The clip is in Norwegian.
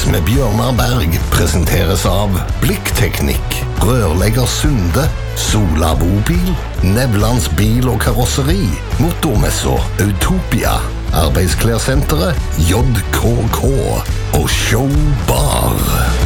Service med Bjørnar Berg presenteres av Blikkteknikk, Rørlegger Sunde, Sola Bobil, Nevlands bil- og karosseri, Motormessa Utopia, Arbeidsklærsenteret, JKK og Showbar.